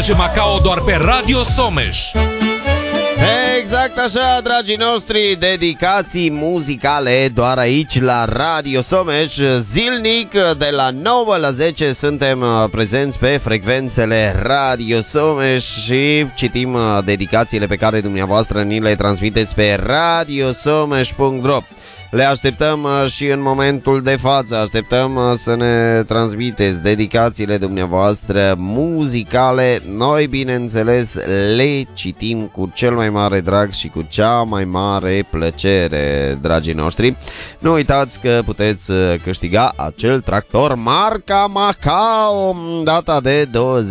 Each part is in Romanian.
mesaje Macao doar pe Radio Someș. Exact așa, dragii noștri, dedicații muzicale doar aici la Radio Someș. Zilnic de la 9 la 10 suntem prezenți pe frecvențele Radio Someș și citim dedicațiile pe care dumneavoastră ni le transmiteți pe radiosomeș.ro. Le așteptăm și în momentul de față, așteptăm să ne transmiteți dedicațiile dumneavoastră muzicale. Noi, bineînțeles, le citim cu cel mai mare drag și cu cea mai mare plăcere, dragii noștri. Nu uitați că puteți câștiga acel tractor marca Macao, data de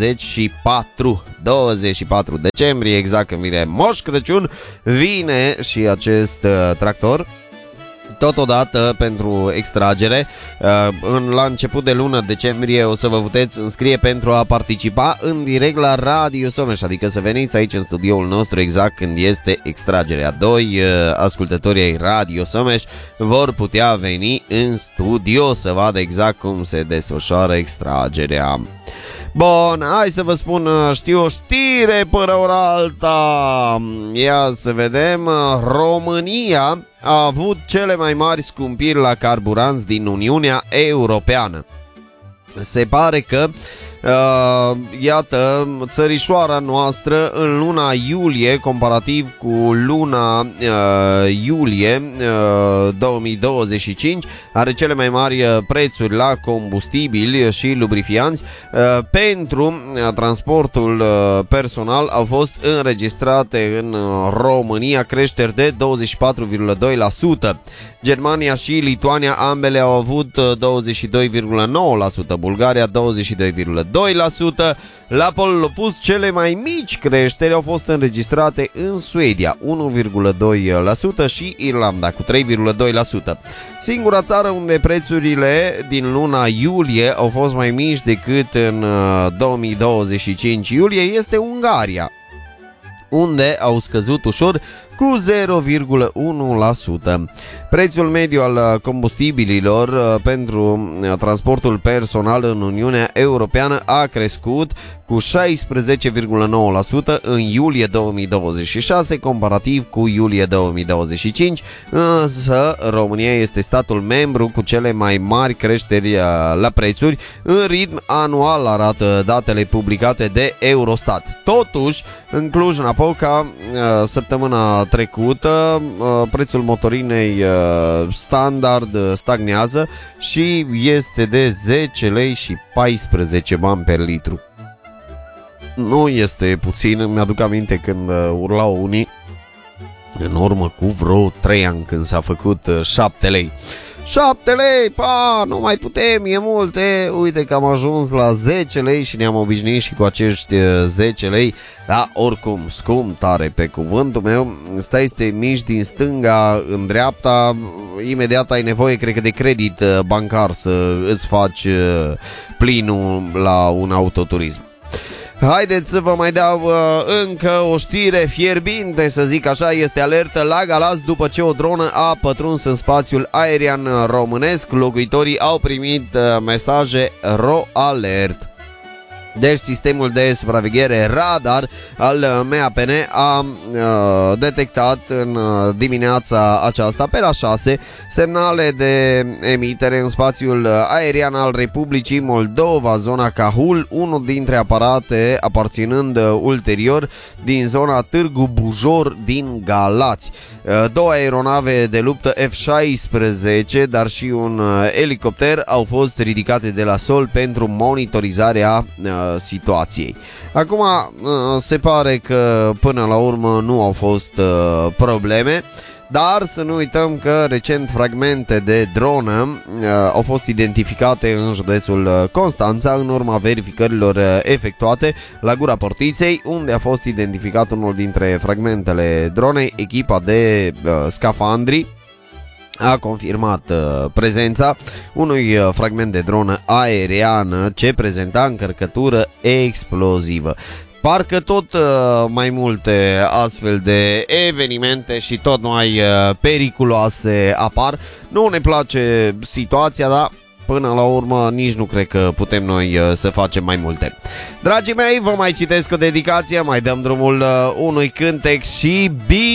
24 decembrie, exact când vine Moș Crăciun, vine și acest tractor. Totodată, pentru extragere, la început de lună decembrie o să vă puteți înscrie pentru a participa în direct la Radio Someș, adică să veniți aici în studioul nostru exact când este extragerea. Doi ascultători ai Radio Someș vor putea veni în studio să vadă exact cum se desfășoară extragerea. Bun, hai să vă spun, știu o știre până ora alta. Ia să vedem. România a avut cele mai mari scumpiri la carburanți din Uniunea Europeană. Se pare că iată, țărișoara noastră în luna iulie, comparativ cu luna iulie 2025, are cele mai mari prețuri la combustibili și lubrifianți. Pentru transportul personal au fost înregistrate în România creșteri de 24,2%. Germania și Lituania ambele au avut 22,9%, Bulgaria 22,2%. La polul opus, cele mai mici creșteri au fost înregistrate în Suedia 1,2% și Irlanda cu 3,2%. Singura țară unde prețurile din luna iulie au fost mai mici decât în 2025 iulie este Ungaria, unde au scăzut ușor cu 0,1%. Prețul mediu al combustibililor pentru transportul personal în Uniunea Europeană a crescut cu 16,9% în iulie 2026, comparativ cu iulie 2025, însă România este statul membru cu cele mai mari creșteri la prețuri în ritm anual, arată datele publicate de Eurostat. Totuși, în Cluj-Napoca, săptămâna trecută, prețul motorinei standard stagnează și este de 10 lei și 14 bani per litru. Nu este puțin, mi-aduc aminte când urlau unii în urmă cu vreo 3 ani când s-a făcut 7 lei. 7 lei, pa, nu mai putem, e multe. Uite că am ajuns la 10 lei și ne-am obișnuit și cu acești 10 lei. Da, oricum, scump tare, pe cuvântul meu. Stai să te miști din stânga în dreapta, imediat ai nevoie, cred că, de credit bancar să îți faci plinul la un autoturism. Haideți să vă mai dau încă o știre fierbinte, să zic așa. Este alertă la Galați după ce o dronă a pătruns în spațiul aerian românesc. Locuitorii au primit mesaje RO-alert. Deci sistemul de supraveghere radar al MAPN a detectat în dimineața aceasta pe la 6 semnale de emitere în spațiul aerian al Republicii Moldova, zona Cahul, unul dintre aparate aparținând ulterior din zona Târgu Bujor din Galați. Două aeronave de luptă F-16, dar și un elicopter au fost ridicate de la sol pentru monitorizarea situației. Acum se pare că până la urmă nu au fost probleme, dar să nu uităm că recent fragmente de dronă au fost identificate în județul Constanța în urma verificărilor efectuate la Gura Portiței, unde a fost identificat unul dintre fragmentele dronei. Echipa de scafandri a confirmat prezența unui fragment de dronă aeriană ce prezenta încărcătură explozivă. Parcă tot mai multe astfel de evenimente și tot mai periculoase apar. Nu ne place situația, dar până la urmă nici nu cred că putem noi să facem mai multe. Dragii mei, vă mai citesc o dedicație, mai dăm drumul unui cântec și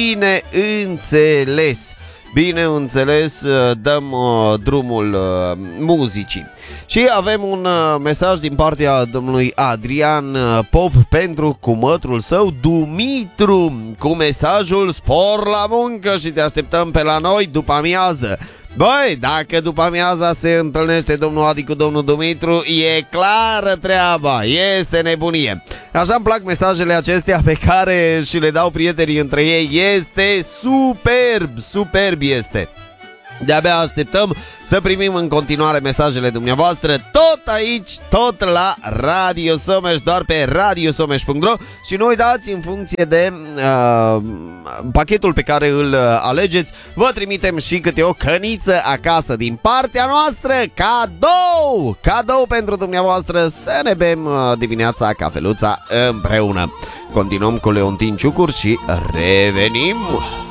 bineînțeles, dăm drumul muzicii. Și avem un mesaj din partea domnului Adrian Pop pentru cumătrul său Dumitru, cu mesajul spor la muncă și te așteptăm pe la noi după amiază. Băi, dacă după amiaza se întâlnește domnul Adi cu domnul Dumitru, e clară treaba, iese nebunie. Așa îmi plac mesajele acestea pe care și le dau prietenii între ei. Este superb este. De-abia așteptăm să primim în continuare mesajele dumneavoastră tot aici, tot la Radio Someș, doar pe radiosomeș.ro. Și nu uitați, în funcție de pachetul pe care îl alegeți, vă trimitem și câte o căniță acasă din partea noastră, cadou pentru dumneavoastră, să ne bem dimineața cafeluța împreună. Continuăm cu Leontin Ciucur și revenim.